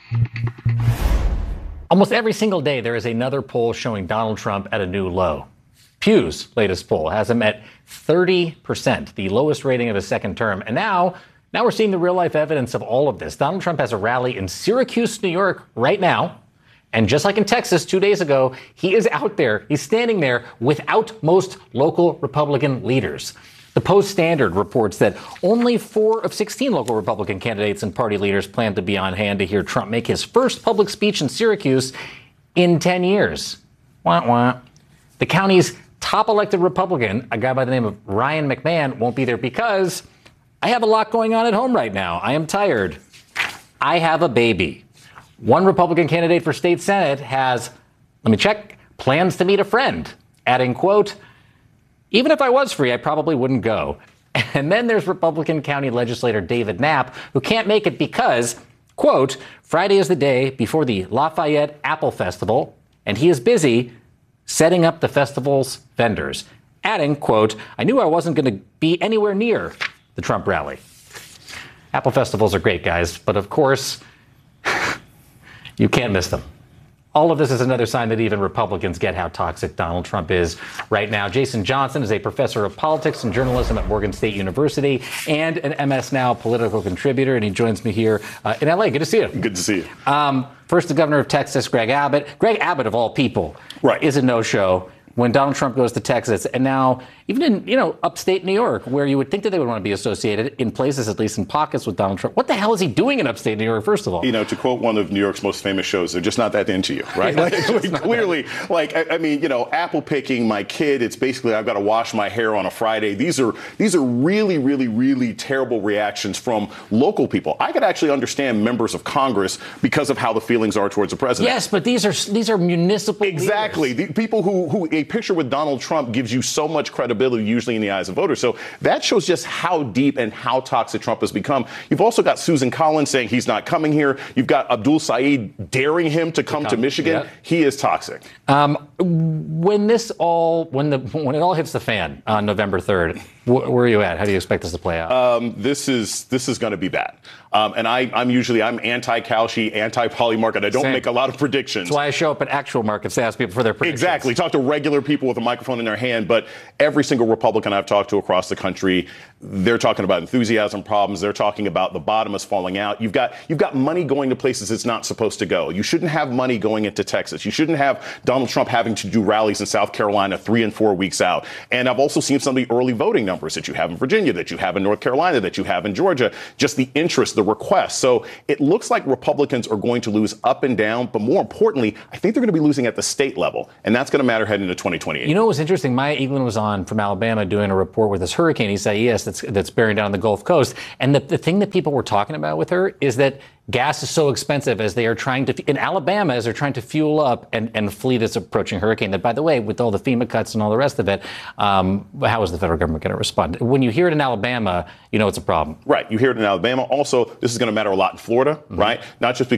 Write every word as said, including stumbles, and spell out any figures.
Almost every single day, there is another poll showing Donald Trump at a new low. Pew's latest poll has him at thirty percent, the lowest rating of his second term. And now, now we're seeing the real-life evidence of all of this. Donald Trump has a rally in Syracuse, New York, right now. And just like in Texas two days ago, he is out there. He's standing there without most local Republican leaders. The Post-Standard reports that only four of sixteen local Republican candidates and party leaders plan to be on hand to hear Trump make his first public speech in Syracuse in ten years. Wah, wah. The county's top elected Republican, a guy by the name of Ryan McMahon, won't be there because I have a lot going on at home right now. I am tired. I have a baby. One Republican candidate for state Senate has, let me check, plans to meet a friend, adding, quote, even if I was free, I probably wouldn't go. And then there's Republican County Legislator David Knapp, who can't make it because, quote, Friday is the day before the Lafayette Apple Festival, and he is busy setting up the festival's vendors, adding, quote, I knew I wasn't going to be anywhere near the Trump rally. Apple festivals are great, guys, but of course, you can't miss them. All of this is another sign that even Republicans get how toxic Donald Trump is right now. Jason Johnson is a professor of politics and journalism at Morgan State University and an M S Now political contributor, and he joins me here uh, in L A. Good to see you. Good to see you. Um, first, the governor of Texas, Greg Abbott. Greg Abbott, of all people, right, is a no-show when Donald Trump goes to Texas. And now, even in, you know, upstate New York, where you would think that they would want to be associated, in places, at least in pockets, with Donald Trump. What the hell is he doing in upstate New York, first of all? You know, to quote one of New York's most famous shows, they're just not that into you, right? Yeah, like, like clearly, that. like, I, I mean, you know, apple picking, my kid, it's basically, I've got to wash my hair on a Friday. These are, these are really, really, really terrible reactions from local people. I could actually understand members of Congress because of how the feelings are towards the president. Yes, but these are, these are municipal Exactly. leaders. The people who, who, a picture with Donald Trump gives you so much credibility, usually in the eyes of voters. So that shows just how deep and how toxic Trump has become. You've also got Susan Collins saying he's not coming here. You've got Abdul Saeed daring him to come to, come, to Michigan. Yeah. He is toxic. Um, when this all, when the, when it all hits the fan on November third, wh- where are you at? How do you expect this to play out? Um, this is, this is going to be bad. Um, and I, I'm usually, I'm anti-Kalshi, anti-Poly market. I don't Same. make a lot of predictions. That's why I show up at actual markets to ask people for their predictions. Exactly. Talk to regular people with a microphone in their hand. But every single Republican I've talked to across the country, they're talking about enthusiasm problems. They're talking about the bottom is falling out. You've got, you've got money going to places it's not supposed to go. You shouldn't have money going into Texas. You shouldn't have Donald Trump having to do rallies in South Carolina three and four weeks out. And I've also seen some of the early voting numbers that you have in Virginia, that you have in North Carolina, that you have in Georgia, just the interest, the request. So it looks like Republicans are going to lose up and down. But more importantly, I think they're going to be losing at the state level. And that's going to matter heading into twenty twenty-eight. You know what was interesting? Maya Eaglin was on from Alabama doing a report with this hurricane, Isaias, that's, that's bearing down on the Gulf Coast. And the, the thing that people were talking about with her is that gas is so expensive as they are trying to, in Alabama, as they're trying to fuel up and, and flee this approaching hurricane. That, by the way, with all the FEMA cuts and all the rest of it, um, how is the federal government going to respond? When you hear it in Alabama, you know it's a problem. Right. You hear it in Alabama. Also, this is going to matter a lot in Florida, mm-hmm. right? Not just because